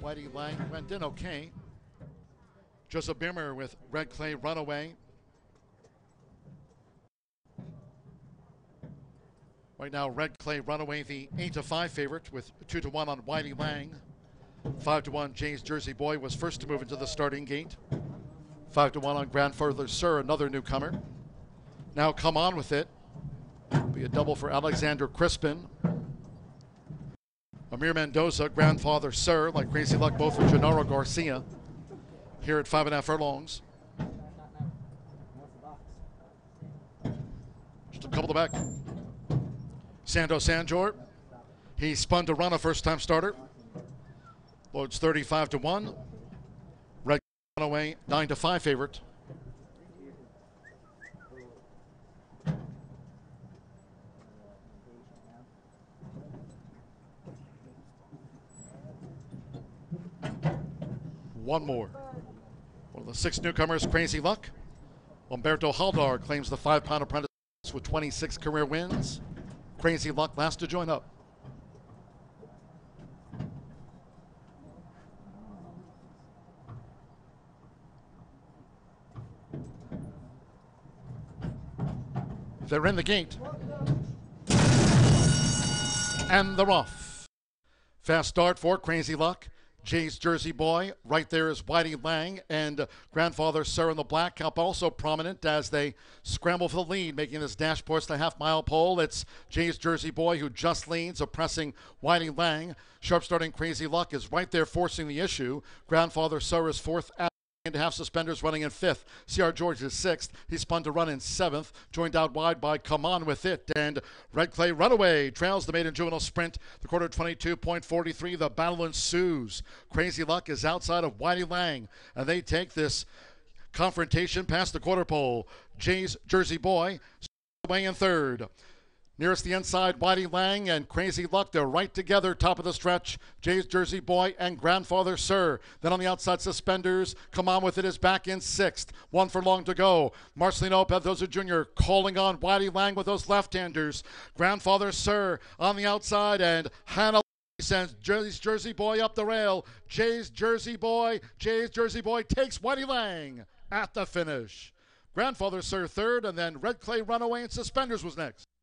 Whitey Lang went in okay. Joseph Bimmer with Red Clay Runaway. Right now, Red Clay Runaway, the 8-5 favorite with 2-1 on Whitey Lang. 5-1, Jay's Jersey Boy was first to move into the starting gate. 5-1 on Grandfather Sir, another newcomer. Now Come On With It. Be a double for Alexander Crispin. Amir Mendoza, Grandfather Sir, like Crazy Luck, both for Gennaro Garcia. Here at 5.5 furlongs. Just a couple to back. Sando Sanjor. He spun to run a first-time starter. Loads 35-1. Red Runaway, 9-5 favorite. One more. One of the 6 newcomers, Crazy Luck. Umberto Haldar claims the 5-pound apprentice with 26 career wins. Crazy Luck last to join up. They're in the gate. And they're off. Fast start for Crazy Luck. Jay's Jersey Boy. Right there is Whitey Lang and Grandfather Sir in the black cap, also prominent as they scramble for the lead, making this dash towards the half-mile pole. It's Jay's Jersey Boy who just leads, oppressing Whitey Lang. Sharp starting Crazy Luck is right there forcing the issue. Grandfather Sir is fourth at to half suspenders running in 5th. C.R. George is 6th. He spun to run in 7th. Joined out wide by Come On With It. And Red Clay Runaway trails the maiden juvenile sprint. The quarter 22.43. The battle ensues. Crazy Luck is outside of Whitey Lang. And they take this confrontation past the quarter pole. Jay's Jersey Boy away in 3rd. Nearest the inside, Whitey Lang and Crazy Luck. They're right together, top of the stretch. Jay's Jersey Boy and Grandfather Sir. Then on the outside, Suspenders. Come On With It is back in 6th. 1 furlong to go. Marcelino Pedroza Jr. calling on Whitey Lang with those left-handers. Grandfather Sir on the outside, and Hannah sends Jay's Jersey Boy up the rail. Jay's Jersey Boy takes Whitey Lang at the finish. Grandfather Sir 3rd, and then Red Clay Runaway and Suspenders was next.